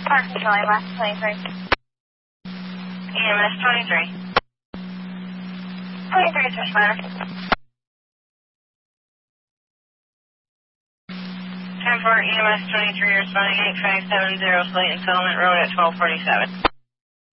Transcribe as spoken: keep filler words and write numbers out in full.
Park Control, E M S twenty-three. E M S twenty-three. twenty-three is responder. ten four, E M S twenty-three responding eight five seven zero Slayton Settlement Road at twelve forty-seven.